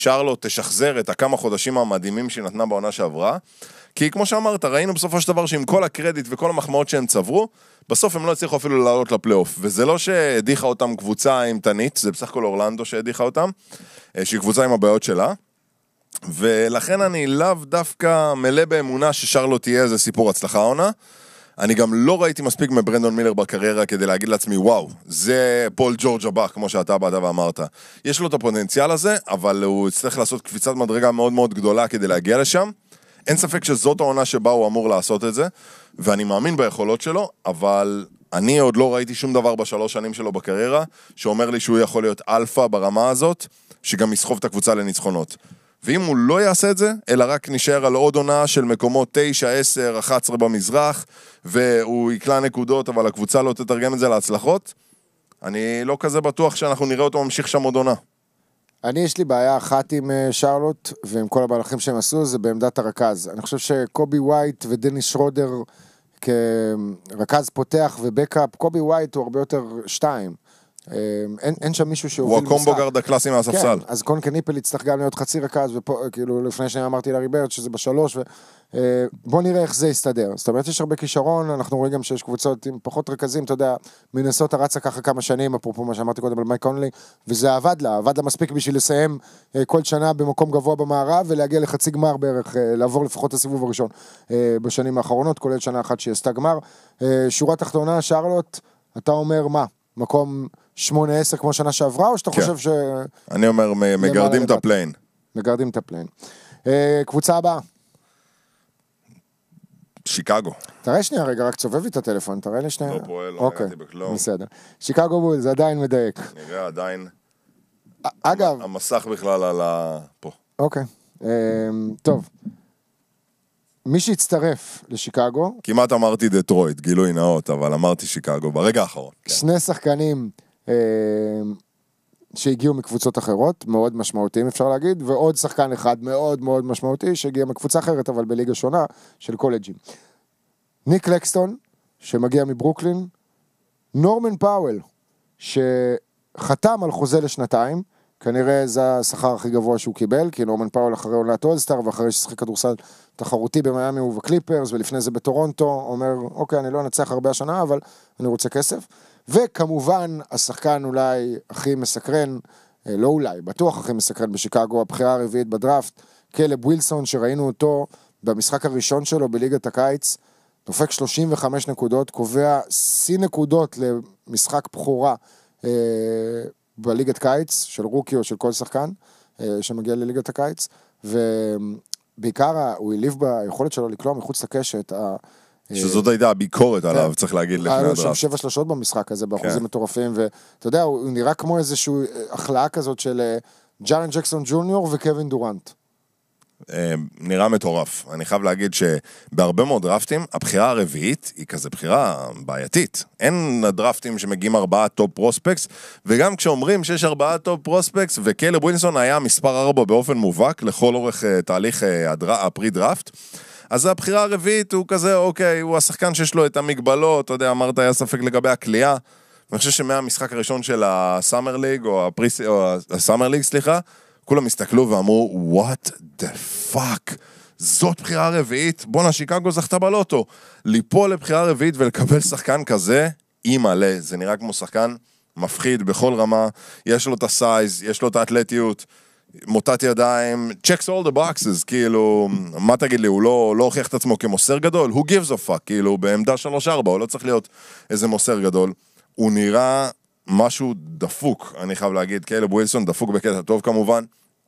שרלוט תשחזר את הכמה חודשים המדהימים שהיא נתנה בעונה שעברה, כי כמו שאמרת, ראינו בסופו של דבר שעם כל הקרדיט וכל המחמאות שהם צברו, בסוף הם לא הצליחו אפילו לעלות לפלייאוף, וזה לא שהדיחה אותם קבוצה אימתנית, זה בסך הכל אורלנדו שהדיחה אותם, שהיא קבוצה עם הבעיות שלה, ולכן אני לאו דווקא מלא באמונה ששרלוט תהיה איזה סיפור הצלחה עונה. אני גם לא ראיתי מספיק מברנדון מילר בקריירה כדי להגיד לעצמי, וואו, זה פול ג'ורג' הבא, כמו שאתה באת ואמרת. יש לו את הפוטנציאל הזה, אבל הוא יצטרך לעשות קפיצת מדרגה מאוד מאוד גדולה כדי להגיע לשם. אין ספק שזאת העונה שבה הוא אמור לעשות את זה, ואני מאמין ביכולות שלו, אבל אני עוד לא ראיתי שום דבר בשלוש שנים שלו בקריירה, שאומר לי שהוא יכול להיות אלפא ברמה הזאת, שגם יסחוב את הקבוצה לניצחונות. ואם הוא לא יעשה את זה, אלא רק נשאר על עוד עונה של מקומות 9, 10, 11 במזרח, והוא יקלה נקודות, אבל הקבוצה לא תתרגם את זה להצלחות, אני לא כזה בטוח שאנחנו נראה אותו ממשיך שם עוד עונה. יש לי בעיה אחת עם שרלוט, ועם כל המהלכים שהם עשו, זה בעמדת הרכז. אני חושב שקובי ווייט ודניס שרודר, כרכז פותח ובקאפ, קובי ווייט הוא הרבה יותר 2. אין שם מישהו שהוביל משחק. הוא הקומבו גארד הקלאסי מהספסל. כן, אז קון קניפל יצטרך גם להיות חצי רכז, וכאילו לפני שאני אמרתי לארי ברד שזה בשלוש, בוא נראה איך זה יסתדר. זאת אומרת, יש הרבה כישרון, אנחנו רואים גם שיש קבוצות עם פחות רכזים, אתה יודע, מנסות הרצה ככה כמה שנים, אפרופו מה שאמרתי קודם על מייק קונלי, וזה עבד לה מספיק בשביל לסיים כל שנה במקום גבוה במערב, ולהגיע לחצי גמר בערך, לעבור לפחות הסיבוב הראשון בשנים האחרונות, כולל שנה אחת שהיא עשתה גמר. שורה תחתונה, שרלוט, אתה אומר מה? מקום 8-10 כמו שנה שעברה, או שאתה חושב ש... אני אומר, מגרדים את הפליין. מגרדים את הפליין. קבוצה הבאה. שיקגו. תראה שנייה רגע, רק צובב לי את הטלפון, תראה לי שנייה. לא פועל, לא נגעתי בכלום. בסדר. שיקגו בול, זה עדיין מדייק. נראה עדיין. אגב. המסך בכלל על פה. אוקיי. טוב. מי שהצטרף לשיקגו... כמעט אמרתי דטרויט, גילוי נאות, אבל אמרתי שיקגו ברגע האחרון. שני שחקנים שהגיעו מקבוצות אחרות, מאוד משמעותיים אפשר להגיד, ועוד שחקן אחד מאוד מאוד משמעותי, שהגיע מקבוצה אחרת, אבל בליגה שונה, של קולג'ים. ניק לקסטון, שמגיע מברוקלין, נורמן פאוול, שחתם על חוזה לשנתיים, כנראה זה השכר הכי גבוה שהוא קיבל, כי נורמן פאוול אחרי עונת אולסטאר, ואחרי ששחק כדורסל תחרותי במייאמי ובקליפרס, ולפני זה בטורונטו, אומר, אוקיי, אני לא אנצח הרבה השנה, אבל אני רוצה כסף. וכמובן, השחקן אולי הכי מסקרן, לא אולי, בטוח הכי מסקרן בשיקגו, הבחירה הרביעית בדראפט, קלב ווילסון, שראינו אותו במשחק הראשון שלו בליגת הקיץ, דופק 35 נקודות, קובע שיא נקודות למשחק בחורה בליגת קיץ, של רוקי או של כל שחקן שמגיע לליגת הקיץ, ובעיקר הוא העליב ביכולת שלו לקלוע מחוץ לקשת. שזאת הייתה הביקורת עליו, צריך להגיד לפני הדראפט. היה לו שם 7 שלשות במשחק הזה, באחוזים מטורפים, ואתה יודע, הוא נראה כמו איזושהי החלאה כזאת של ג'ארן ג'קסון ג'וניור וקווין דורנט. נראה מטורף. אני חייב להגיד שבהרבה מאוד דראפטים, הבחירה הרביעית היא כזה בחירה בעייתית. אין דראפטים שמגיעים 4 טופ פרוספקס, וגם כשאומרים שיש 4 טופ פרוספקס, וקלב ווילסון היה מספר 4 באופן מובהק, לכל אורך תהליך הפרי דראפט, אז הבחירה הרביעית הוא כזה, אוקיי, הוא השחקן שיש לו את המגבלות, אתה יודע, אמרת, היה ספק לגבי הקליעה, ואני חושב שמהמשחק הראשון של הסאמר ליג, או הסאמר ליג, סליחה, כולם הסתכלו ואמרו, what the fuck, זאת בחירה רביעית, בוא שיקגו זכתה בלוטו, ליפול לבחירה רביעית ולקבל שחקן כזה, מלא, זה נראה כמו שחקן מפחיד בכל רמה, יש לו את הסייז, יש לו את האתלטיות, מוטת ידיים, checks all the boxes, כאילו, מה תגיד לי, הוא לא הוכיח את עצמו כמוסר גדול, who gives a fuck, כאילו, בעמדה 3-4, הוא לא צריך להיות איזה מוסר גדול, הוא נראה משהו דפוק, אני חייב להגיד, קלב ווילסון דפוק בקטע טוב כמובן,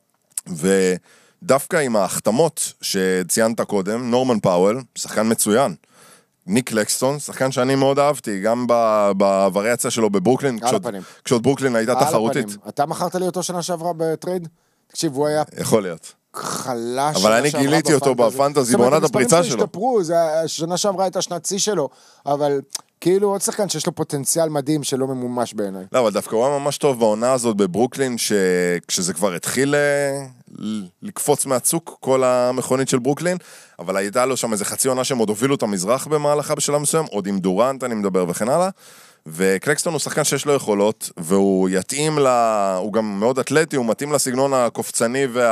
ודווקא עם ההחתמות שציינת קודם, נורמן פאוול, שחקן מצוין, ניק לקסטון, שחקן שאני מאוד אהבתי, גם בווריאציה שלו בברוקלין, כשעוד ברוקלין הייתה תחרותית. אתה מכרת לי אותו שנה שעברה בטרייד? תקשיב, הוא היה... יכול להיות. חלש. אבל אני גיליתי אותו בפנטזי, בעונת הפריצה שלו. שנה שעברה הייתה שנת צי שלו, אבל כאילו עוד שחקן שיש לו פוטנציאל מדהים שלא ממומש בעיניי. לא, אבל דווקא הוא היה ממש טוב בעונה הזאת בברוקלין, כשזה כבר התחיל לקפוץ מהצוק, כל המכונית של ברוקלין, אבל הייתה לו שם איזה חצי עונה שהם עוד הובילו את המזרח במהלכה בשלב מסוים, עוד עם דורנט אני מדבר וכן הלאה, וקלקסטון הוא שחקן שיש לו יכולות, והוא יתאים הוא גם מאוד אתלטי, הוא מתאים לסגנון הקופצני